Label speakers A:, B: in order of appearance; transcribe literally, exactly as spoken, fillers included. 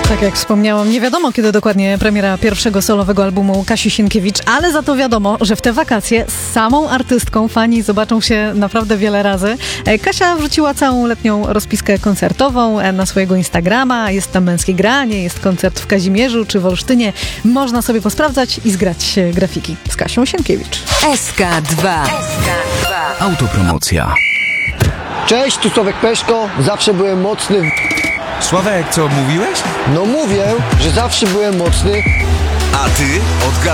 A: Tak jak wspomniałam, nie wiadomo kiedy dokładnie premiera pierwszego solowego albumu Kasi Sienkiewicz, ale za to wiadomo, że w te wakacje z samą artystką fani zobaczą się naprawdę wiele razy. Kasia wrzuciła całą letnią rozpiskę koncertową na swojego Instagrama. Jest tam męskie granie, jest koncert w Kazimierzu czy w Olsztynie. Można sobie posprawdzać i zgrać grafiki z Kasią Sienkiewicz.
B: S K dwa.
C: Autopromocja.
D: Cześć, tu Sławek Peszko. Zawsze byłem mocny. w-
E: Sławek, co mówiłeś?
D: No mówię, że zawsze byłem mocny.
F: A ty odgadnij.